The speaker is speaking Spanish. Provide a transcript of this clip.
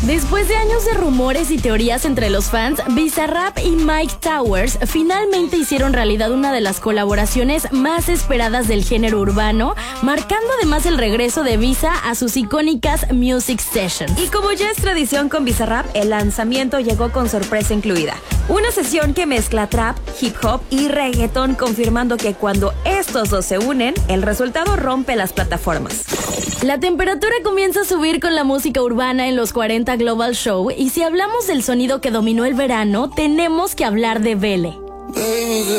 Después de años de rumores y teorías entre los fans, Bizarrap y Mike Towers finalmente hicieron realidad una de las colaboraciones más esperadas del género urbano, marcando además el regreso de Visa a sus icónicas Music Sessions. Y como ya es tradición con Bizarrap, el lanzamiento llegó con sorpresa incluida. Una sesión que mezcla trap, hip hop y reggaetón, confirmando que cuando estos dos se unen, el resultado rompe las plataformas. La temperatura comienza a subir con la música urbana en los 40 Global Show, y si hablamos del sonido que dominó el verano, tenemos que hablar de Vele.